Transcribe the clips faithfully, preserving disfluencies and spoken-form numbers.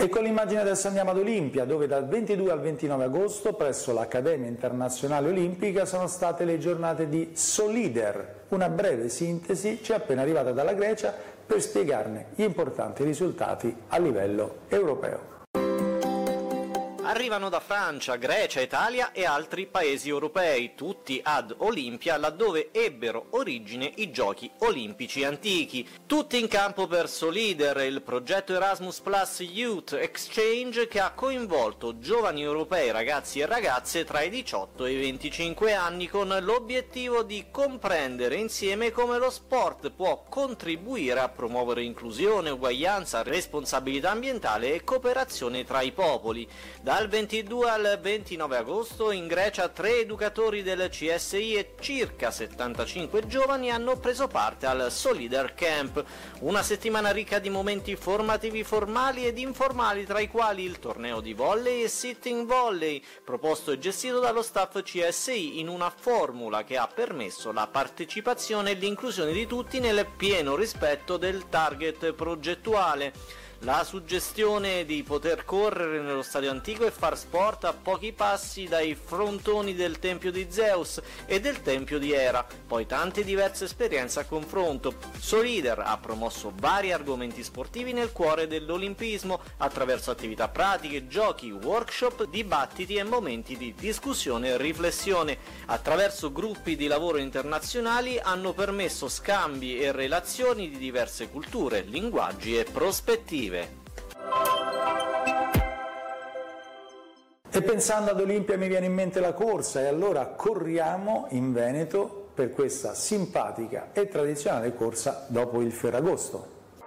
E con l'immagine adesso andiamo ad Olimpia, dove dal ventidue al ventinove agosto presso l'Accademia Internazionale Olimpica sono state le giornate di Solider. Una breve sintesi ci è appena arrivata dalla Grecia per spiegarne gli importanti risultati a livello europeo. Arrivano da Francia, Grecia, Italia e altri paesi europei, tutti ad Olimpia, laddove ebbero origine i Giochi Olimpici Antichi. Tutti in campo per Solider, il progetto Erasmus Plus Youth Exchange che ha coinvolto giovani europei, ragazzi e ragazze tra i diciotto e i venticinque anni, con l'obiettivo di comprendere insieme come lo sport può contribuire a promuovere inclusione, uguaglianza, responsabilità ambientale e cooperazione tra i popoli. Dal ventidue al ventinove agosto in Grecia tre educatori del C S I e circa settantacinque giovani hanno preso parte al Solider Camp, una settimana ricca di momenti formativi formali ed informali, tra i quali il torneo di volley e sitting volley, proposto e gestito dallo staff C S I in una formula che ha permesso la partecipazione e l'inclusione di tutti nel pieno rispetto del target progettuale. La suggestione di poter correre nello stadio antico e far sport a pochi passi dai frontoni del Tempio di Zeus e del Tempio di Era, poi tante diverse esperienze a confronto. Solider ha promosso vari argomenti sportivi nel cuore dell'olimpismo, attraverso attività pratiche, giochi, workshop, dibattiti e momenti di discussione e riflessione. Attraverso gruppi di lavoro internazionali hanno permesso scambi e relazioni di diverse culture, linguaggi e prospettive. E pensando ad Olimpia mi viene in mente la corsa, e allora corriamo in Veneto per questa simpatica e tradizionale corsa dopo il Ferragosto.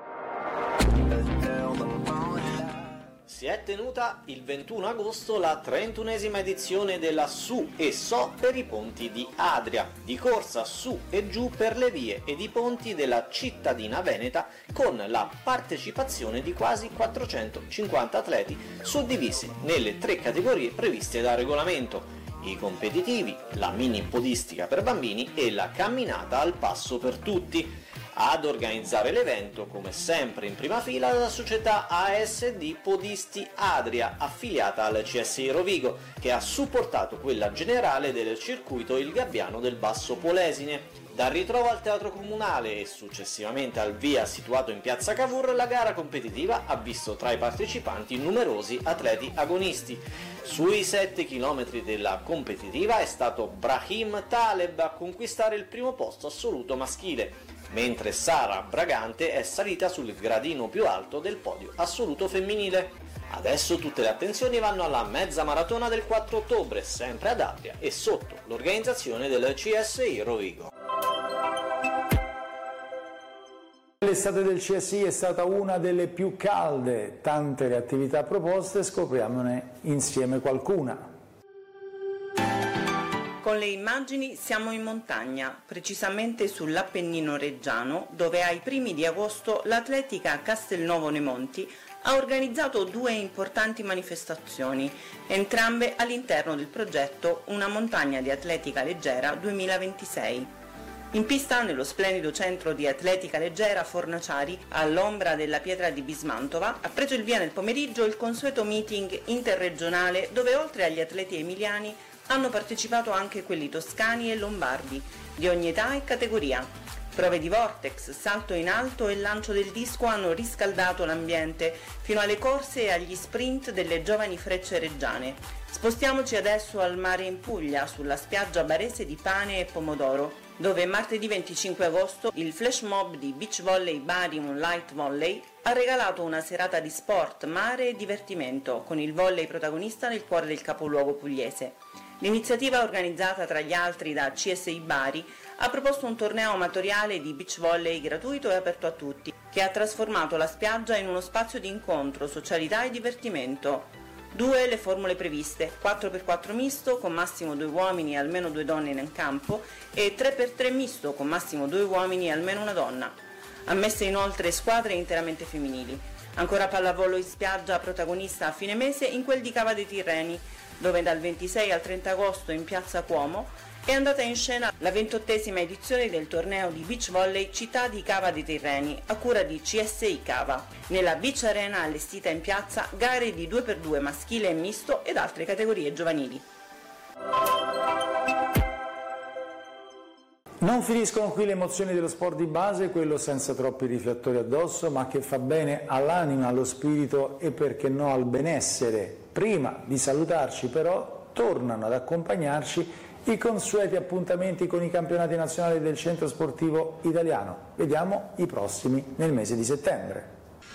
Si è tenuta il ventuno agosto la trentunesima edizione della Su e So per i ponti di Adria, di corsa su e giù per le vie ed i ponti della cittadina veneta, con la partecipazione di quasi quattrocentocinquanta atleti suddivisi nelle tre categorie previste dal regolamento: i competitivi, la mini podistica per bambini e la camminata al passo per tutti. Ad organizzare l'evento, come sempre in prima fila, la società A S D Podisti Adria, affiliata al C S I Rovigo, che ha supportato quella generale del circuito Il Gabbiano del Basso Polesine. Dal ritrovo al Teatro Comunale e successivamente al via situato in Piazza Cavour, la gara competitiva ha visto tra i partecipanti numerosi atleti agonisti. Sui sette chilometri della competitiva è stato Brahim Taleb a conquistare il primo posto assoluto maschile, mentre Sara Bragante è salita sul gradino più alto del podio assoluto femminile. Adesso tutte le attenzioni vanno alla mezza maratona del quattro ottobre, sempre ad Adria e sotto l'organizzazione del C S I Rovigo. L'estate del C S I è stata una delle più calde, tante le attività proposte, scopriamone insieme qualcuna. Con le immagini siamo in montagna, precisamente sull'Appennino Reggiano, dove ai primi di agosto l'Atletica Castelnuovo nei Monti ha organizzato due importanti manifestazioni, entrambe all'interno del progetto Una montagna di atletica leggera duemilaventisei. In pista, nello splendido centro di atletica leggera Fornaciari, all'ombra della pietra di Bismantova, ha preso il via nel pomeriggio il consueto meeting interregionale, dove oltre agli atleti emiliani hanno partecipato anche quelli toscani e lombardi, di ogni età e categoria. Prove di vortex, salto in alto e lancio del disco hanno riscaldato l'ambiente, fino alle corse e agli sprint delle giovani frecce reggiane. Spostiamoci adesso al mare in Puglia, sulla spiaggia barese di Pane e Pomodoro, dove martedì venticinque agosto il flash mob di Beach Volley Bari Moonlight Volley ha regalato una serata di sport, mare e divertimento, con il volley protagonista nel cuore del capoluogo pugliese. L'iniziativa, organizzata tra gli altri da C S I Bari, ha proposto un torneo amatoriale di beach volley gratuito e aperto a tutti, che ha trasformato la spiaggia in uno spazio di incontro, socialità e divertimento. Due le formule previste: quattro per quattro misto con massimo due uomini e almeno due donne in campo, e tre per tre misto con massimo due uomini e almeno una donna. Ammesse inoltre squadre interamente femminili. Ancora pallavolo in spiaggia, protagonista a fine mese in quel di Cava dei Tirreni, dove dal ventisei al trenta agosto in piazza Cuomo È andata in scena la ventottesima edizione del torneo di beach volley Città di Cava dei Tirreni, a cura di C S I Cava. Nella beach arena allestita in piazza, gare di due per due maschile e misto ed altre categorie giovanili. Non finiscono qui le emozioni dello sport di base, quello senza troppi riflettori addosso, ma che fa bene all'anima, allo spirito e perché no al benessere. Prima di salutarci però tornano ad accompagnarci i consueti appuntamenti con i campionati nazionali del centro sportivo italiano. Vediamo i prossimi nel mese di settembre.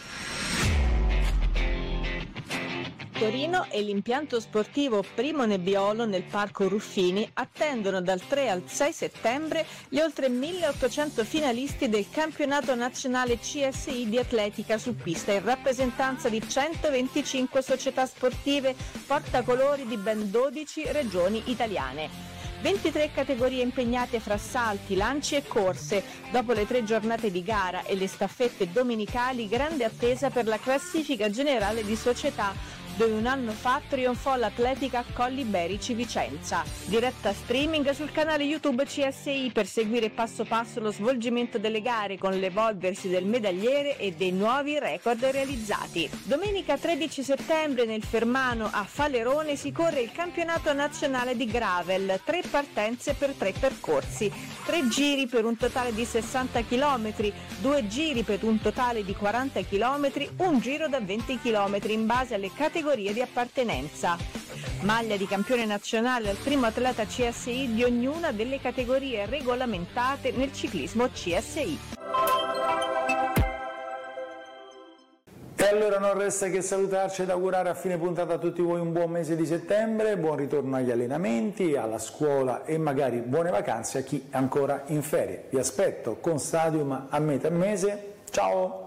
Torino e l'impianto sportivo Primo Nebbiolo nel Parco Ruffini attendono dal tre al sei settembre gli oltre milleottocento finalisti del campionato nazionale C S I di atletica su pista in rappresentanza di centoventicinque società sportive portacolori di ben dodici regioni italiane. ventitré categorie impegnate fra salti, lanci e corse. Dopo le tre giornate di gara e le staffette domenicali, grande attesa per la classifica generale di società, dove un anno fa trionfò l'Atletica Colli Berici Vicenza. Diretta streaming sul canale YouTube C S I per seguire passo passo lo svolgimento delle gare con l'evolversi del medagliere e dei nuovi record realizzati. Domenica tredici settembre nel Fermano a Falerone si corre il campionato nazionale di gravel, tre partenze per tre percorsi, tre giri per un totale di sessanta chilometri, due giri per un totale di quaranta chilometri, un giro da venti chilometri in base alle categorie di appartenenza. Maglia di campione nazionale al primo atleta C S I di ognuna delle categorie regolamentate nel ciclismo C S I. E allora non resta che salutarci ed augurare a fine puntata a tutti voi un buon mese di settembre, buon ritorno agli allenamenti, alla scuola e magari buone vacanze a chi è ancora in ferie. Vi aspetto con Stadium a metà mese. Ciao!